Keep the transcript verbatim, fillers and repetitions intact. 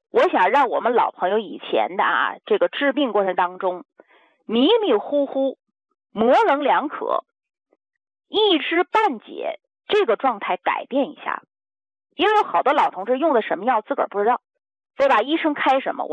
我想让我们老朋友以前的啊，这个治病过程当中迷迷糊糊、模棱两可、一知半解这个状态改变一下。因为有好多老同志用的什么药自个儿不知道，对吧？医生开什么